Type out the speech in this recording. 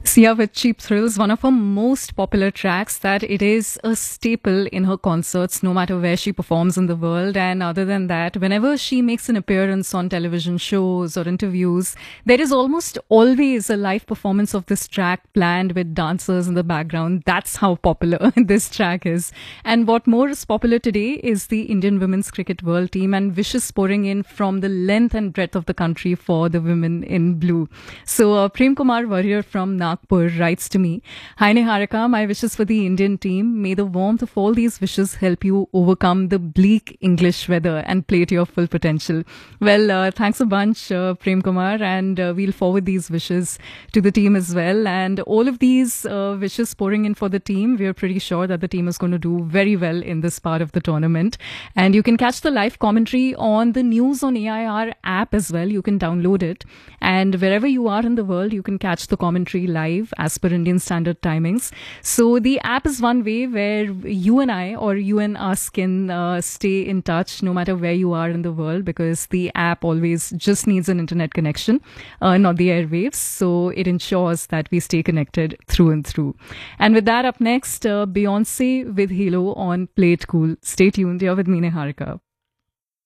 Sia with Cheap Thrills, one of her most popular tracks, that it is a staple in her concerts, no matter where she performs in the world. And other than that, whenever she makes an appearance on television shows or interviews, there is almost always a live performance of this track planned with dancers in the background. That's how popular this track is. And what more is popular today is the Indian Women's Cricket World Team and wishes pouring in from the length and breadth of the country for the women in blue. So, Prem Kumar Warrior from Nagpur writes to me, Hi Niharika, my wishes for the Indian team. May the warmth of all these wishes help you overcome the bleak English weather and play to your full potential. Well, thanks a bunch, Prem Kumar, and we'll forward these wishes to the team as well. And all of these wishes pouring in for the team, we're pretty sure that the team is going to do very well in this part of the tournament. And you can catch the live commentary on the News on AIR app as well. You can download it. And wherever you are in the world, you can catch the commentary live as per Indian standard timings. So the app is one way where you and I or you and us can stay in touch no matter where you are in the world, because the app always just needs an internet connection, not the airwaves. So it ensures that we stay connected through and through. And with that, up next, Beyonce with Halo on Play It Cool. Stay tuned. You're with me, Niharika.